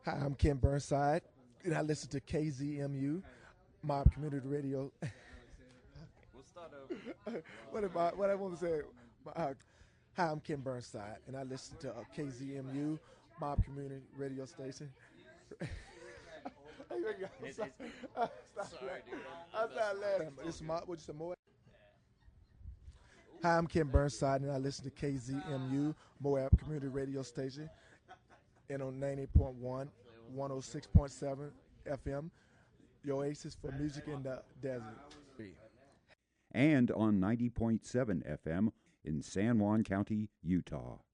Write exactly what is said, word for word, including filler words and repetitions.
Hi, I'm Ken Burnside, and I listen to K Z M U, Mob Community Radio. We'll start over. what am I? What I want to say? Uh, hi, I'm Ken Burnside, and I listen to uh, K Z M U, Mob Community Radio Station. I'm It's, sorry, it's, uh, stop sorry, laughing. dude. I'm not laughing. This is Mob. What you say, Moab? Hi, I'm Ken Burnside, and I listen to K Z M U, Moab Community Radio Station, and on ninety point one, one oh six point seven F M, your oasis for music in the desert. And on ninety point seven F M in San Juan County, Utah.